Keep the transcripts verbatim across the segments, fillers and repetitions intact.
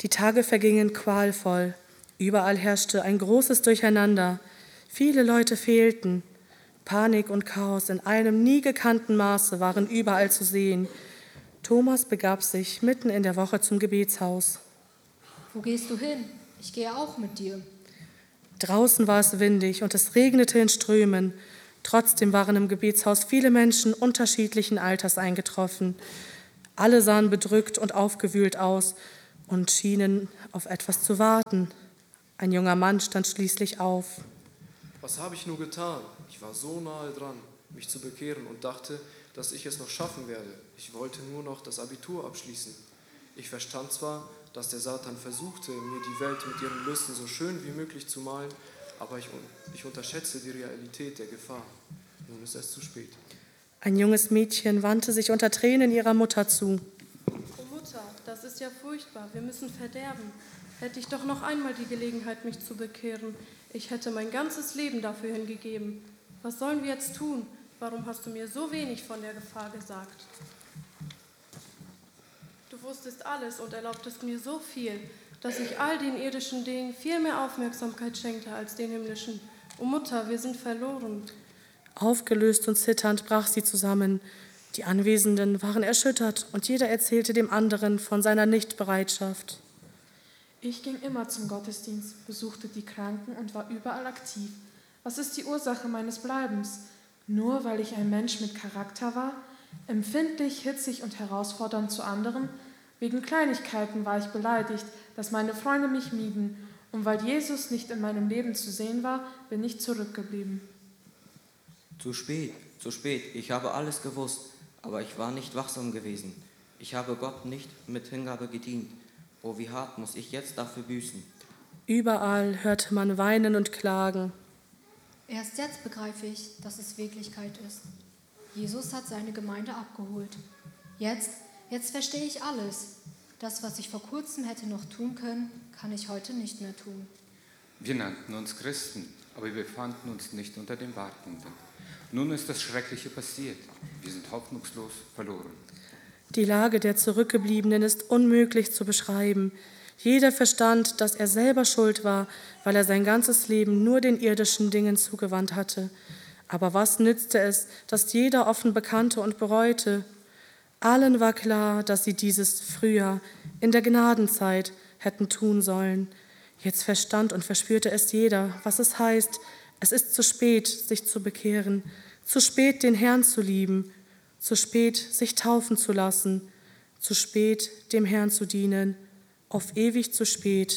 Die Tage vergingen qualvoll. Überall herrschte ein großes Durcheinander. Viele Leute fehlten. Panik und Chaos in einem nie gekannten Maße waren überall zu sehen. Thomas begab sich mitten in der Woche zum Gebetshaus. Wo gehst du hin? Ich gehe auch mit dir. Draußen war es windig und es regnete in Strömen. Trotzdem waren im Gebetshaus viele Menschen unterschiedlichen Alters eingetroffen. Alle sahen bedrückt und aufgewühlt aus und schienen auf etwas zu warten. Ein junger Mann stand schließlich auf. Was habe ich nur getan? Ich war so nahe dran, mich zu bekehren und dachte, dass ich es noch schaffen werde. Ich wollte nur noch das Abitur abschließen. Ich verstand zwar, dass der Satan versuchte, mir die Welt mit ihren Lüsten so schön wie möglich zu malen, aber ich, ich unterschätze die Realität der Gefahr. Nun ist es zu spät. Ein junges Mädchen wandte sich unter Tränen ihrer Mutter zu. Oh Mutter, das ist ja furchtbar. Wir müssen verderben. Hätte ich doch noch einmal die Gelegenheit, mich zu bekehren. Ich hätte mein ganzes Leben dafür hingegeben. Was sollen wir jetzt tun? Warum hast du mir so wenig von der Gefahr gesagt? Du wusstest alles und erlaubtest mir so viel, dass ich all den irdischen Dingen viel mehr Aufmerksamkeit schenkte als den himmlischen. Oh Mutter, wir sind verloren. Aufgelöst und zitternd brach sie zusammen. Die Anwesenden waren erschüttert und jeder erzählte dem anderen von seiner Nichtbereitschaft. Ich ging immer zum Gottesdienst, besuchte die Kranken und war überall aktiv. Was ist die Ursache meines Bleibens? Nur weil ich ein Mensch mit Charakter war, empfindlich, hitzig und herausfordernd zu anderen? Wegen Kleinigkeiten war ich beleidigt, dass meine Freunde mich mieden. Und weil Jesus nicht in meinem Leben zu sehen war, bin ich zurückgeblieben. Zu spät, zu spät. Ich habe alles gewusst, aber ich war nicht wachsam gewesen. Ich habe Gott nicht mit Hingabe gedient. Oh, wie hart muss ich jetzt dafür büßen. Überall hörte man weinen und klagen. Erst jetzt begreife ich, dass es Wirklichkeit ist. Jesus hat seine Gemeinde abgeholt. Jetzt, jetzt verstehe ich alles. Das, was ich vor kurzem hätte noch tun können, kann ich heute nicht mehr tun. Wir nannten uns Christen, aber wir befanden uns nicht unter den Wartenden. Nun ist das Schreckliche passiert. Wir sind hoffnungslos verloren. Die Lage der Zurückgebliebenen ist unmöglich zu beschreiben. Jeder verstand, dass er selber schuld war, weil er sein ganzes Leben nur den irdischen Dingen zugewandt hatte. Aber was nützte es, dass jeder offen bekannte und bereute? Allen war klar, dass sie dieses früher, in der Gnadenzeit, hätten tun sollen. Jetzt verstand und verspürte es jeder, was es heißt, es ist zu spät, sich zu bekehren, zu spät, den Herrn zu lieben, zu spät, sich taufen zu lassen, zu spät, dem Herrn zu dienen, auf ewig zu spät.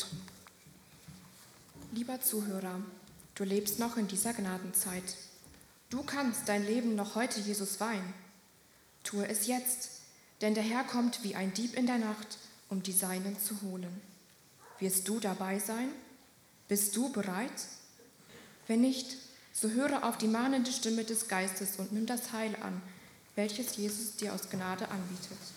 Lieber Zuhörer, du lebst noch in dieser Gnadenzeit. Du kannst dein Leben noch heute Jesus weihen. Tue es jetzt, denn der Herr kommt wie ein Dieb in der Nacht, um die Seinen zu holen. Wirst du dabei sein? Bist du bereit? Wenn nicht, so höre auf die mahnende Stimme des Geistes und nimm das Heil an, welches Jesus dir aus Gnade anbietet.